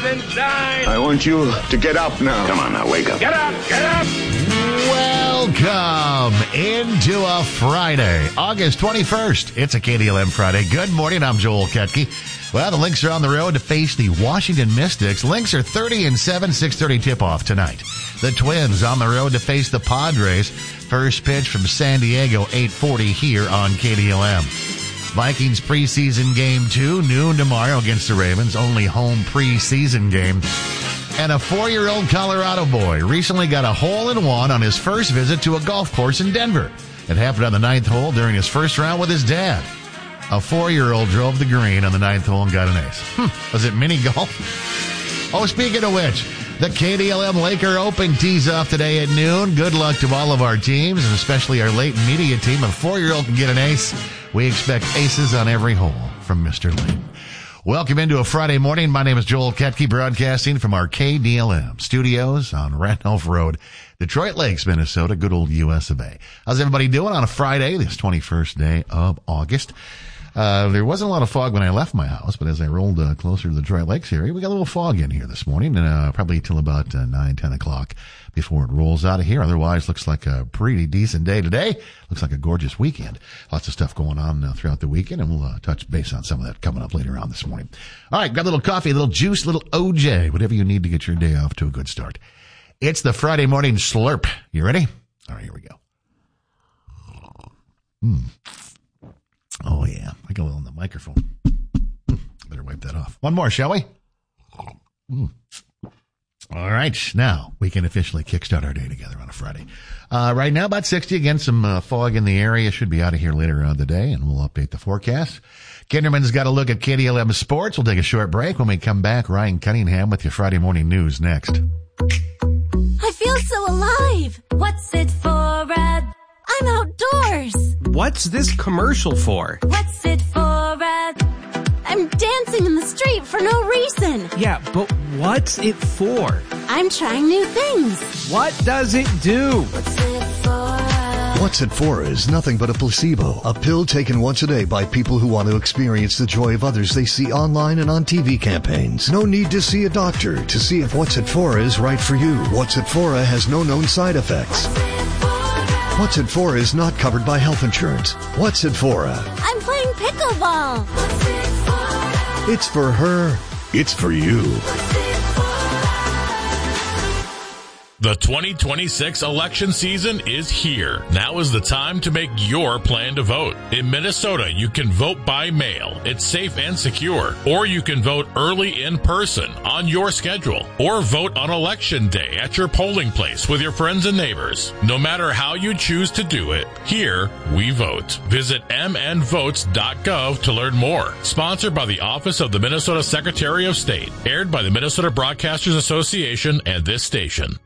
and dine. I want you to get up now. Come on now, wake up. Get up, get up. Welcome into a Friday, August 21st. It's a KDLM Friday. Good morning. I'm Joel Ketke. Well, the Lynx are on the road to face the Washington Mystics. Lynx are 30-7, 6:30 tip-off tonight. The Twins on the road to face the Padres. First pitch from San Diego, 8:40 here on KDLM. Vikings preseason game 2, noon tomorrow against the Ravens. Only home preseason game. And a 4-year-old Colorado boy recently got a hole-in-one on his first visit to a golf course in Denver. It happened on the 9th hole during his first round with his dad. A 4-year-old drove the green on the 9th hole and got an ace. Was it mini golf? Oh, speaking of which, the KDLM Laker Open tees off today at noon. Good luck to all of our teams, and especially our Leighton Media team. If a 4-year-old can get an ace, we expect aces on every hole from Mr. Leighton. Welcome into a Friday morning. My name is Joel Ketke, broadcasting from our KDLM studios on Randolph Road, Detroit Lakes, Minnesota. Good old US of A. How's everybody doing on a Friday, this 21st day of August? There wasn't a lot of fog when I left my house, but as I rolled closer to the Detroit Lakes area, we got a little fog in here this morning, and probably till about 9, 10 o'clock before it rolls out of here. Otherwise, looks like a pretty decent day today. Looks like a gorgeous weekend. Lots of stuff going on throughout the weekend, and we'll touch base on some of that coming up later on this morning. All right, got a little coffee, a little juice, a little OJ, whatever you need to get your day off to a good start. It's the Friday morning slurp. You ready? All right, here we go. Oh, yeah. I got a little on the microphone. Better wipe that off. One more, shall we? All right. Now, we can officially kickstart our day together on a Friday. Right now, about 60. Again, some fog in the area. Should be out of here later on the day, and we'll update the forecast. Kinderman's got a look at KDLM Sports. We'll take a short break. When we come back, Ryan Cunningham with your Friday morning news next. I feel so alive. What's it for, Red? I'm outdoors. What's this commercial for? What's it for, Red? I'm dancing in the street for no reason. Yeah, but what's it for? I'm trying new things. What does it do? What's it for, Red? What's It For is nothing but a placebo, a pill taken once a day by people who want to experience the joy of others they see online and on TV campaigns. No need to see a doctor to see if What's It For is right for you. What's It For has no known side effects. What's It For is not covered by health insurance. What's It For? I'm playing pickleball. What's it for? It's for her. It's for you. The 2026 election season is here. Now is the time to make your plan to vote. In Minnesota, you can vote by mail. It's safe and secure. Or you can vote early in person on your schedule. Or vote on election day at your polling place with your friends and neighbors. No matter how you choose to do it, here we vote. Visit mnvotes.gov to learn more. Sponsored by the Office of the Minnesota Secretary of State. Aired by the Minnesota Broadcasters Association and this station.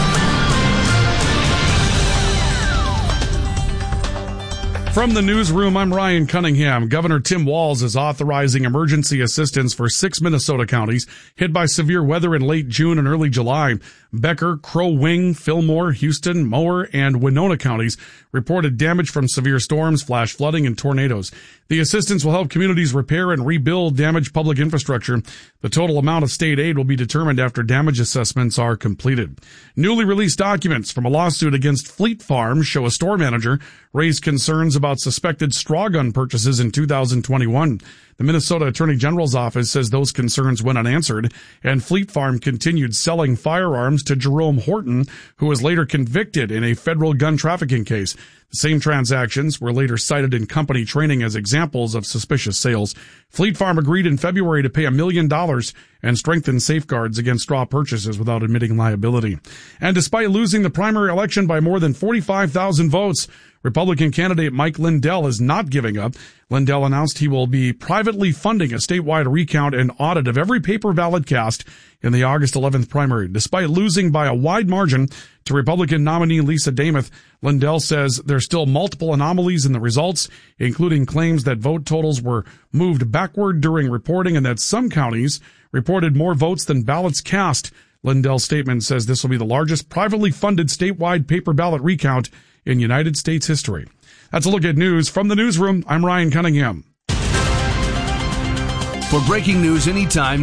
From the newsroom, I'm Ryan Cunningham. Governor Tim Walz is authorizing emergency assistance for 6 Minnesota counties hit by severe weather in late June and early July. Becker, Crow Wing, Fillmore, Houston, Mower, and Winona counties reported damage from severe storms, flash flooding, and tornadoes. The assistance will help communities repair and rebuild damaged public infrastructure. The total amount of state aid will be determined after damage assessments are completed. Newly released documents from a lawsuit against Fleet Farm show a store manager raised concerns about suspected straw gun purchases in 2021. The Minnesota Attorney General's office says those concerns went unanswered, and Fleet Farm continued selling firearms to Jerome Horton, who was later convicted in a federal gun trafficking case. The same transactions were later cited in company training as examples of suspicious sales. Fleet Farm agreed in February to pay $1 million and strengthen safeguards against straw purchases without admitting liability. And despite losing the primary election by more than 45,000 votes, Republican candidate Mike Lindell is not giving up. Lindell announced he will be privately funding a statewide recount and audit of every paper ballot cast in the August 11th primary. Despite losing by a wide margin to Republican nominee Lisa Damoth, Lindell says there's still multiple anomalies in the results, including claims that vote totals were moved backward during reporting and that some counties reported more votes than ballots cast. Lindell's statement says this will be the largest privately funded statewide paper ballot recount in United States history. That's a look at news from the newsroom. I'm Ryan Cunningham. For breaking news anytime,